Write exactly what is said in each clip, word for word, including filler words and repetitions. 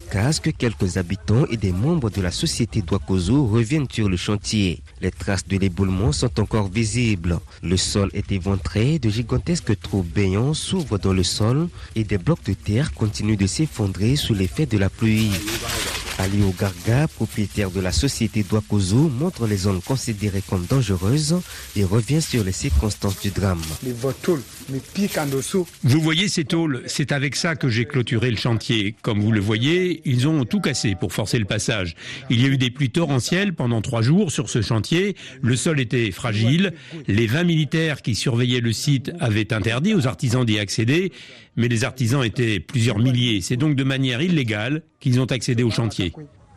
jusqu'à ce que quelques habitants et des membres de la société Douakozo reviennent sur le chantier. Les traces de l'éboulement sont encore visibles. Le sol est éventré, de gigantesques trous béants s'ouvrent dans le sol et des blocs de terre continuent de s'effondrer sous l'effet de la pluie. Alio Garga, propriétaire de la société Douakozo, montre les zones considérées comme dangereuses et revient sur les circonstances du drame. Vous voyez ces tôles, c'est avec ça que j'ai clôturé le chantier. Comme vous le voyez, ils ont tout cassé pour forcer le passage. Il y a eu des pluies torrentielles pendant trois jours sur ce chantier. Le sol était fragile. Les vingt militaires qui surveillaient le site avaient interdit aux artisans d'y accéder. Mais les artisans étaient plusieurs milliers. C'est donc de manière illégale qu'ils ont accédé au chantier.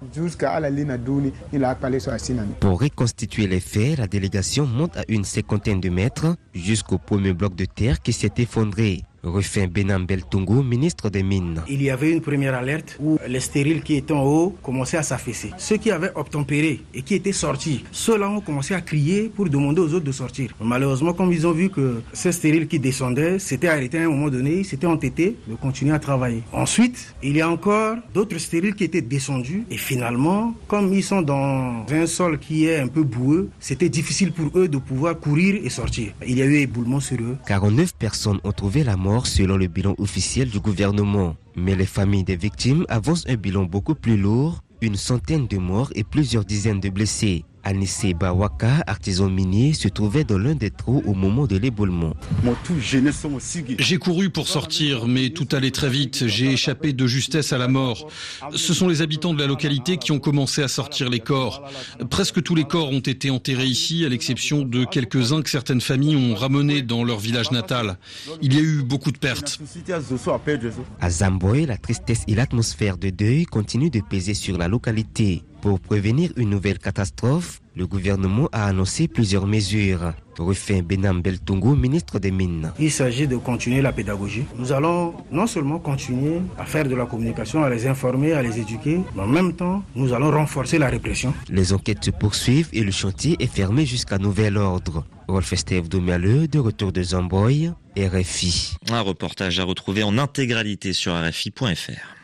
Pour reconstituer les faits, la délégation monte à une cinquantaine de mètres jusqu'au premier bloc de terre qui s'est effondré. Rufin Benam Beltungu, ministre des Mines. Il y avait une première alerte où les stériles qui étaient en haut commençaient à s'affaisser. Ceux qui avaient obtempéré et qui étaient sortis, ceux-là ont commencé à crier pour demander aux autres de sortir. Malheureusement, comme ils ont vu que ces stériles qui descendaient s'étaient arrêtés à un moment donné, ils s'étaient entêtés de continuer à travailler. Ensuite, il y a encore d'autres stériles qui étaient descendus et finalement, comme ils sont dans un sol qui est un peu boueux, c'était difficile pour eux de pouvoir courir et sortir. Il y a eu éboulement sur eux. quarante-neuf personnes ont trouvé la mort selon le bilan officiel du gouvernement. Mais les familles des victimes avancent un bilan beaucoup plus lourd, une centaine de morts et plusieurs dizaines de blessés. Anissé Bawaka, artisan minier, se trouvait dans l'un des trous au moment de l'éboulement. J'ai couru pour sortir, mais tout allait très vite. J'ai échappé de justesse à la mort. Ce sont les habitants de la localité qui ont commencé à sortir les corps. Presque tous les corps ont été enterrés ici, à l'exception de quelques-uns que certaines familles ont ramenés dans leur village natal. Il y a eu beaucoup de pertes. À Zamboy, la tristesse et l'atmosphère de deuil continuent de peser sur la localité. Pour prévenir une nouvelle catastrophe, le gouvernement a annoncé plusieurs mesures. Rufin Benam Beltungu, ministre des Mines. Il s'agit de continuer la pédagogie. Nous allons non seulement continuer à faire de la communication, à les informer, à les éduquer, mais en même temps, nous allons renforcer la répression. Les enquêtes se poursuivent et le chantier est fermé jusqu'à nouvel ordre. Rolf Estève Domialeux, de retour de Zamboy, R F I. Un reportage à retrouver en intégralité sur R F I point F R.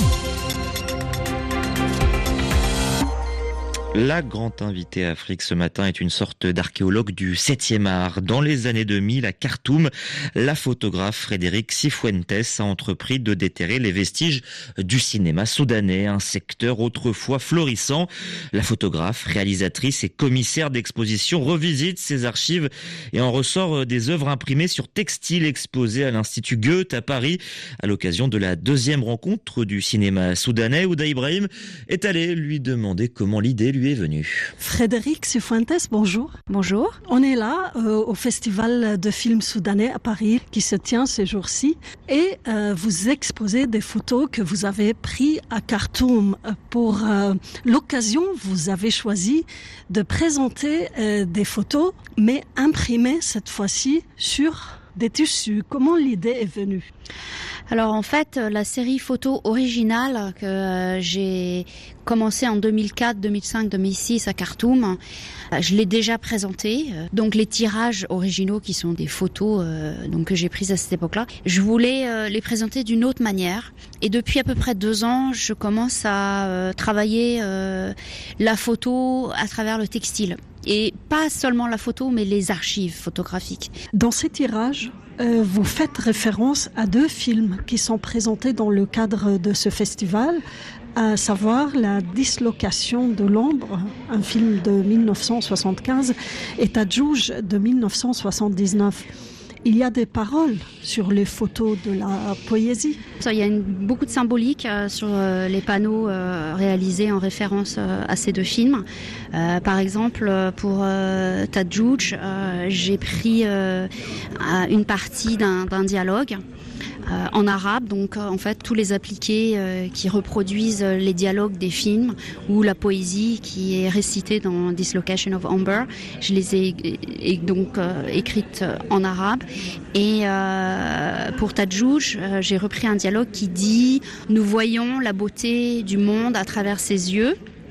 La grande invitée Afrique ce matin est une sorte d'archéologue du septième art. Dans les années deux mille, à Khartoum, la photographe Frédéric Cifuentes a entrepris de déterrer les vestiges du cinéma soudanais, un secteur autrefois florissant. La photographe, réalisatrice et commissaire d'exposition revisite ses archives et en ressort des œuvres imprimées sur textile exposées à l'Institut Goethe à Paris à l'occasion de la deuxième rencontre du cinéma soudanais. Ouda Ibrahim est allé lui demander comment l'idée lui est venue. Frédéric Cifuentes, bonjour. Bonjour. On est là euh, au Festival de films soudanais à Paris qui se tient ces jours-ci et euh, vous exposez des photos que vous avez prises à Khartoum. Pour euh, l'occasion, vous avez choisi de présenter euh, des photos mais imprimées cette fois-ci sur des tissus. Comment l'idée est venue ? Alors en fait, la série photo originale que euh, j'ai commencé en deux mille quatre, deux mille cinq, deux mille six à Khartoum, euh, je l'ai déjà présentée. Donc les tirages originaux qui sont des photos euh, donc que j'ai prises à cette époque-là, je voulais euh, les présenter d'une autre manière. Et depuis à peu près deux ans, je commence à euh, travailler euh, la photo à travers le textile. Et pas seulement la photo, mais les archives photographiques. Dans ces tirages, euh, vous faites référence à deux films qui sont présentés dans le cadre de ce festival, à savoir La dislocation de l'ombre, un film de dix-neuf cent soixante-quinze, et Tadjouj de dix-neuf cent soixante-dix-neuf. Il y a des paroles sur les photos de la poésie. Il y a une, beaucoup de symbolique euh, sur euh, les panneaux euh, réalisés en référence euh, à ces deux films. Euh, par exemple, pour euh, Tadjouj, euh, j'ai pris euh, une partie d'un, d'un dialogue euh, en arabe, donc euh, en fait tous les appliqués euh, qui reproduisent les dialogues des films ou la poésie qui est récitée dans Dislocation of Amber, je les ai et donc euh, écrites en arabe. Et euh, pour Tadjouj, euh, j'ai repris un dialogue qui dit « Nous voyons la beauté du monde à travers ses yeux ».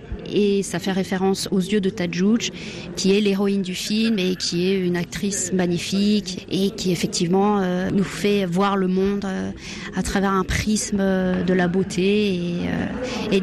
Et ça fait référence aux yeux de Tadjouj, qui est l'héroïne du film et qui est une actrice magnifique et qui effectivement euh, nous fait voir le monde euh, à travers un prisme de la beauté et, euh, et